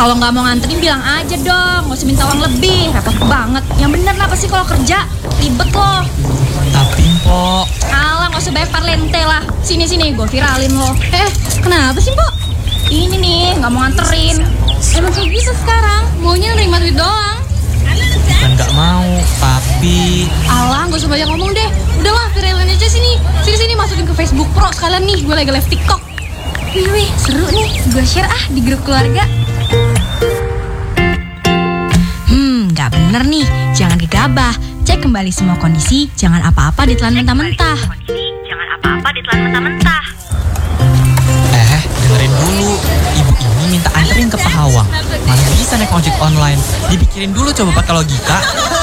Kalau nggak mau nganterin bilang aja dong, nggak usah minta uang lebih, repot banget. Yang bener lah pasti kalau kerja ribet loh. Tapi Mpok, Alah, nggak usah banyak parlente lah. Sini gue viralin lo. Kenapa sih Mpok? Ini nih nggak mau nganterin. Emang kayak gitu sekarang, maunya nerima duit doang. bukan nggak mau, tapi Alah, nggak usah banyak ngomong deh. Udahlah, viralin aja sini. Sini masukin ke Facebook Pro sekalian nih. Gue lagi live TikTok. Wih, seru nih. Gue share di grup keluarga. Nggak bener nih, jangan gegabah. Cek kembali semua kondisi, jangan apa-apa ditelan mentah-mentah. dengerin dulu. Ibu ini minta anterin ke Pahawang. Mana bisa naik ojek online? Dipikirin dulu coba pakai logika.